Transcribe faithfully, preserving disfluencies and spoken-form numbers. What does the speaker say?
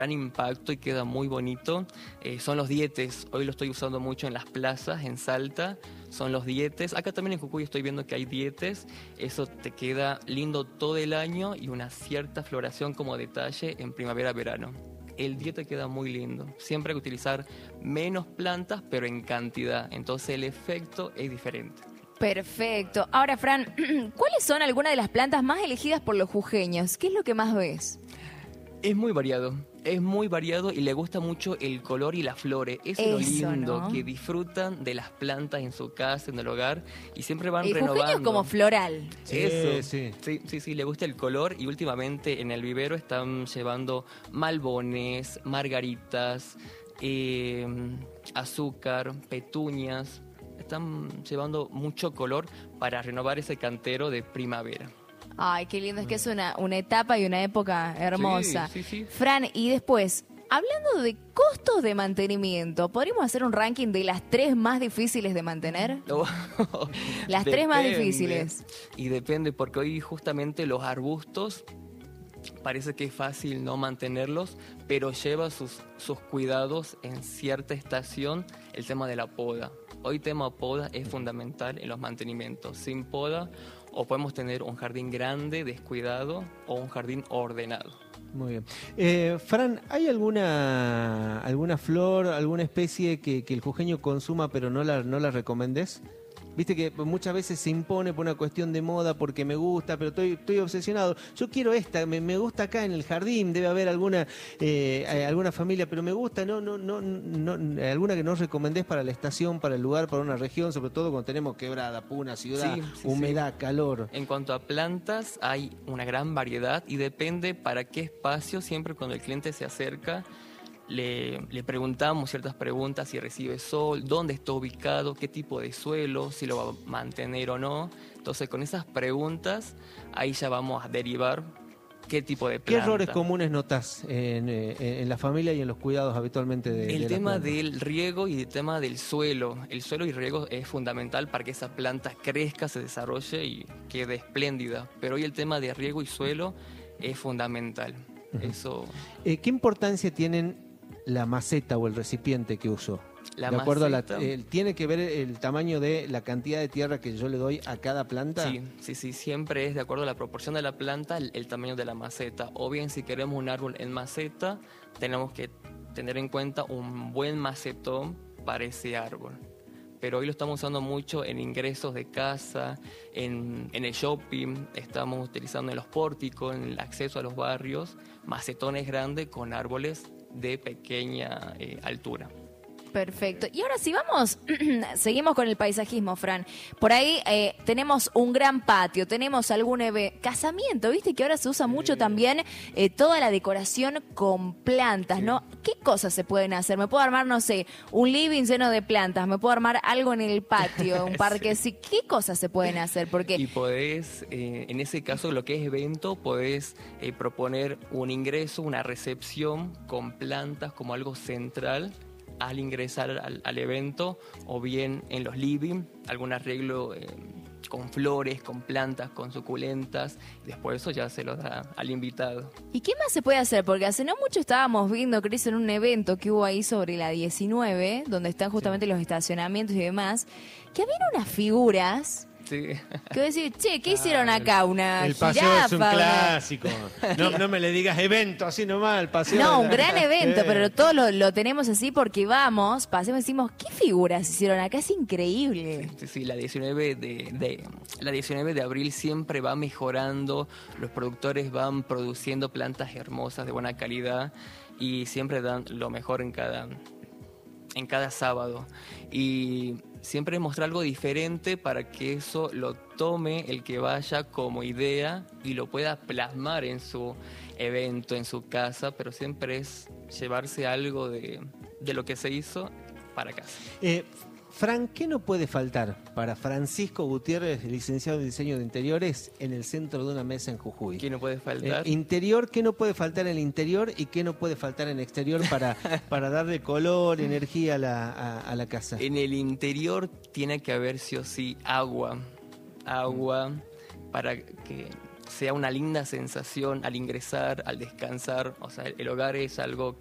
gran impacto y queda muy bonito, eh, son los dietes. Hoy lo estoy usando mucho en las plazas, en Salta, son los dietes. Acá también en Jujuy estoy viendo que hay dietes, eso te queda lindo todo el año y una cierta floración como detalle en primavera-verano. El diete queda muy lindo. Siempre hay que utilizar menos plantas, pero en cantidad, entonces el efecto es diferente. Perfecto. Ahora, Fran, ¿cuáles son algunas de las plantas más elegidas por los jujeños? ¿Qué es lo que más ves? Es muy variado, es muy variado y le gusta mucho el color y las flores. Eso es lo lindo, ¿no? que disfrutan de las plantas en su casa, en el hogar y siempre van El renovando. jujeño es como floral. Sí, Eso, sí. sí, sí, sí, le gusta el color y últimamente en el vivero están llevando malbones, margaritas, eh, azúcar, petunias. Están llevando mucho color para renovar ese cantero de primavera. Ay, qué lindo, es que es una, una etapa y una época hermosa. Sí, sí, sí. Fran, y después, hablando de costos de mantenimiento, ¿podríamos hacer un ranking de las tres más difíciles de mantener? Oh, las tres más depende. difíciles. Y depende, porque hoy justamente los arbustos parece que es fácil no mantenerlos, pero lleva sus, sus cuidados en cierta estación el tema de la poda. Hoy tema poda es fundamental en los mantenimientos. Sin poda o podemos tener un jardín grande, descuidado, o un jardín ordenado. Muy bien. Eh, Fran, ¿hay alguna alguna flor, alguna especie que, que el jujeño consuma pero no la, no la recomendés? Viste que muchas veces se impone por una cuestión de moda, porque me gusta, pero estoy, estoy obsesionado. Yo quiero esta, me, me gusta acá en el jardín, debe haber alguna eh, alguna familia, pero me gusta, no, no, no, no, alguna que nos recomendés para la estación, para el lugar, para una región, sobre todo cuando tenemos quebrada, puna, ciudad, Sí, sí, humedad, sí. calor. En cuanto a plantas, hay una gran variedad y depende para qué espacio. Siempre cuando el cliente se acerca, Le, le preguntamos ciertas preguntas: si recibe sol, dónde está ubicado, qué tipo de suelo, si lo va a mantener o no. Entonces, con esas preguntas, ahí ya vamos a derivar qué tipo de planta. ¿Qué errores comunes notas en, en, en la familia y en los cuidados habitualmente de, El de tema las plantas? del riego y el tema del suelo. El suelo y riego es fundamental para que esa planta crezca, se desarrolle y quede espléndida. Pero hoy el tema de riego y suelo es fundamental. Uh-huh. Eso. Eh, ¿Qué importancia tienen la maceta o el recipiente que uso? La de acuerdo maceta, a la, eh, ¿tiene que ver el tamaño de la cantidad de tierra que yo le doy a cada planta? Sí, sí, sí, siempre es de acuerdo a la proporción de la planta, el, el tamaño de la maceta. O bien, si queremos un árbol en maceta, tenemos que tener en cuenta un buen macetón para ese árbol. Pero hoy lo estamos usando mucho en ingresos de casa, en, en el shopping, estamos utilizando en los pórticos, en el acceso a los barrios, macetones grandes con árboles de pequeña eh, altura. Perfecto. Y ahora sí vamos, seguimos con el paisajismo, Fran. Por ahí eh, tenemos un gran patio, tenemos algún eve- casamiento, viste que ahora se usa mucho también eh, toda la decoración con plantas, Sí. ¿no? ¿Qué cosas se pueden hacer? Me puedo armar, no sé, un living lleno de plantas, me puedo armar algo en el patio, un parque, sí. ¿Qué cosas se pueden hacer? Porque Y podés, eh, en ese caso, lo que es evento, podés eh, proponer un ingreso, una recepción con plantas como algo central al ingresar al, al evento, o bien en los living, algún arreglo eh, con flores, con plantas, con suculentas. Después eso ya se lo da al invitado. ¿y qué más se puede hacer? Porque hace no mucho estábamos viendo, Cris, en un evento que hubo ahí sobre la diecinueve, donde están justamente sí. los estacionamientos y demás, que había unas figuras... Sí. Que voy a decir, che, ¿qué hicieron acá? Una el paseo jirafa, es un una... clásico. No, no me le digas evento así nomás, el paseo. No, de un la... gran evento, eh. pero todo lo, lo tenemos así porque vamos, pasemos y decimos, ¿qué figuras hicieron acá? Es increíble. Sí, sí, la diecinueve de, de, la diecinueve de abril siempre va mejorando, los productores van produciendo plantas hermosas de buena calidad y siempre dan lo mejor en cada, en cada sábado. Y siempre mostrar algo diferente para que eso lo tome el que vaya como idea y lo pueda plasmar en su evento, en su casa, pero siempre es llevarse algo de, de lo que se hizo para casa. Eh, Fran, ¿qué no puede faltar para Francisco Gutiérrez, licenciado en diseño de interiores, en el centro de una mesa en Jujuy? ¿Qué no puede faltar? Eh, interior, ¿qué no puede faltar en el interior y qué no puede faltar en el exterior para, para darle color, energía a la, a, a la casa? En el interior tiene que haber sí o sí agua, agua para que sea una linda sensación al ingresar, al descansar. O sea, el hogar es algo